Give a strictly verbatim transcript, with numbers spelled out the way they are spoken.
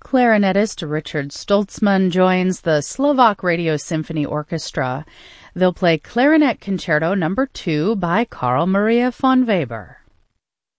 clarinetist Richard Stoltzman joins the Slovak Radio Symphony Orchestra. They'll play Clarinet Concerto Number two by Carl Maria von Weber.